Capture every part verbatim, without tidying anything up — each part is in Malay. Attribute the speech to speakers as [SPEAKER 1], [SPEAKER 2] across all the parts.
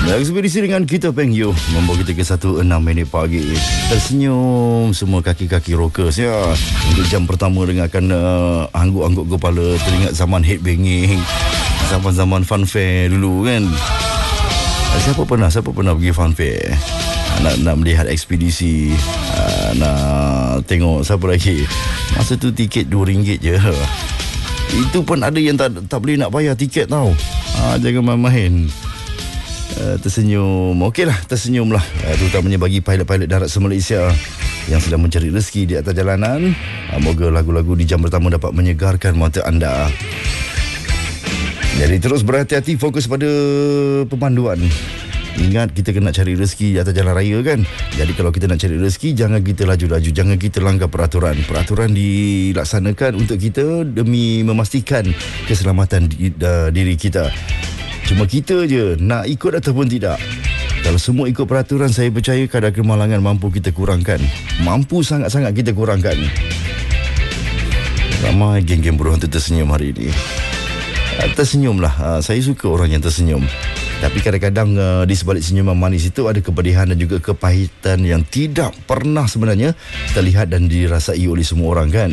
[SPEAKER 1] Ekspedisi dengan kita Peng Yu membawa kita ke satu enam minit pagi. Tersenyum semua kaki-kaki rockers ya. Untuk jam pertama dengarkan uh, angguk-angguk kepala, teringat zaman headbanging, zaman-zaman funfair dulu kan. Uh, siapa pernah siapa pernah pergi funfair? Uh, nak nak melihat ekspedisi, uh, nak tengok siapa lagi. Masa tu tiket dua ringgit je. Itu pun ada yang tak tak boleh nak bayar tiket tau. Uh, jangan main-main. Uh, tersenyum, okeylah, tersenyumlah, uh, terutamanya bagi pilot-pilot darat se-Malaysia yang sedang mencari rezeki di atas jalanan. uh, Moga lagu-lagu di jam pertama dapat menyegarkan mata anda. Jadi terus berhati-hati, fokus pada pemanduan. Ingat, kita kena cari rezeki di atas jalan raya kan. Jadi kalau kita nak cari rezeki, jangan kita laju-laju, jangan kita langgar peraturan. Peraturan dilaksanakan untuk kita demi memastikan keselamatan di, uh, diri kita. Cuma kita je nak ikut ataupun tidak. Kalau semua ikut peraturan, saya percaya kadar kemalangan mampu kita kurangkan. Mampu sangat-sangat kita kurangkan. Ramai geng-geng buruh tu tersenyum hari ini. Tersenyumlah. Saya suka orang yang tersenyum. Tapi kadang-kadang di sebalik senyuman manis itu ada kepedihan dan juga kepahitan yang tidak pernah sebenarnya terlihat dan dirasai oleh semua orang kan.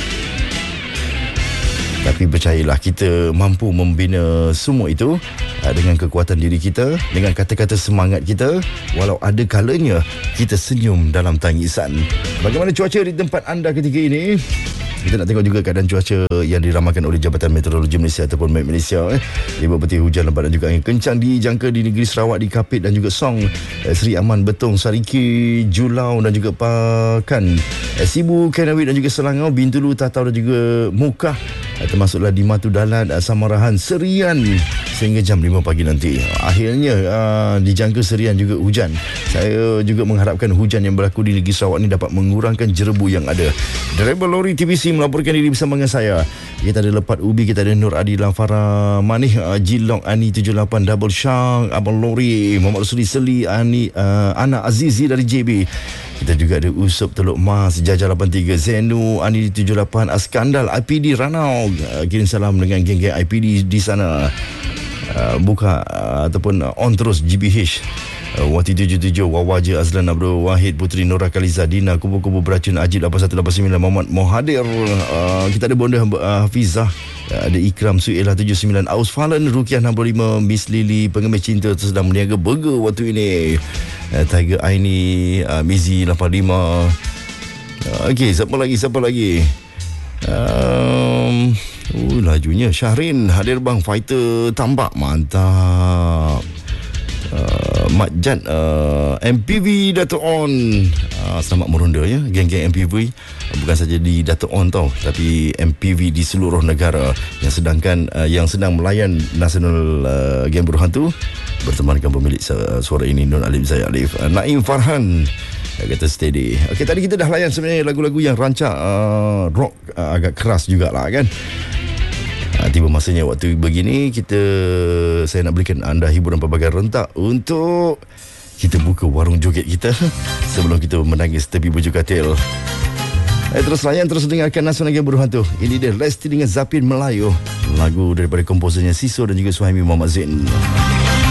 [SPEAKER 1] Tapi percayalah, kita mampu membina semua itu dengan kekuatan diri kita, dengan kata-kata semangat kita. Walau ada kalanya kita senyum dalam tangisan. Bagaimana cuaca di tempat anda ketika ini? Kita nak tengok juga keadaan cuaca yang diramalkan oleh Jabatan Meteorologi Malaysia ataupun M E T Malaysia. Eh. Lima peti hujan lebat dan juga angin kencang dijangka di negeri Sarawak, di Kapit dan juga Song, eh, Seri Aman, Betong, Sariki, Julau dan juga Pakan, eh, Sibu, Kenawit dan juga Selangor, Bintulu, Tatau dan juga Mukah, eh, termasuklah di Matu Dalat, Samarahan, Serian sehingga jam lima pagi nanti. Akhirnya uh, dijangka Serian juga hujan. Saya juga mengharapkan hujan yang berlaku di negeri Sarawak ini dapat mengurangkan jerebu yang ada. Driver lori T V C melaporkan diri bersama dengan saya. Kita ada Lepat Ubi, kita ada Nur Adila, Farah Manih, uh, Jilong, Ani tujuh lapan, Double Shark, Abang Lori, Muhammad Suri Seli, Ani, uh, Ana Azizi dari J B. Kita juga ada Usup Teluk Mas, Jajah lapan tiga, Zenu, Ani tujuh lapan, Askandal, I P D Ranau. Uh, kirim salam dengan geng-geng I P D di sana. Uh, buka uh, ataupun uh, on terus G B H. Uh, Wati tujuh tujuh, Wawaja, Azlan Abdul Wahid, Putri Nora Khaliza, Dina, Kubu-Kubu Beracun, Ajib lapan satu lapan sembilan, Muhammad Mohadir, uh, kita ada Bonda uh, Hafizah, uh, ada Ikram Suilah tujuh sembilan, Aus Falan, Rukiah enam puluh lima, Miss Lily, pengemis cinta sedang meniaga burger waktu ini, uh, Tiger Aini, uh, Mizi lapan lima. uh, Okey, siapa lagi, siapa lagi? Um, uh, lajunya Syahrin hadir bang, fighter tambak, mantap. Uh, Mat Jad, uh, M P V Dato' On, uh, selamat meronda ya geng-geng M P V, uh, bukan saja di Dato' On tau, tapi M P V di seluruh negara yang sedangkan uh, yang sedang melayan Nasional uh, Geng Buruh Hantu berteman dengan pemilik uh, suara ini, Nur Alim Zai Alif, uh, Naim Farhan, uh, kata steady. Okey, tadi kita dah layan sebenarnya lagu-lagu yang rancak uh, rock, uh, agak keras jugalah kan. Ha, tiba masanya waktu begini kita saya nak berikan anda hiburan pelbagai rentak untuk kita buka warung joget kita sebelum kita menangis tepi baju katil. Eh, terus layan, terus dengarkan Nasional Geng Buruh Hantu. Ini dia Lesti dengan Zapin Melayu, lagu daripada komposernya Siso dan juga Suhaimi Muhammad Zain.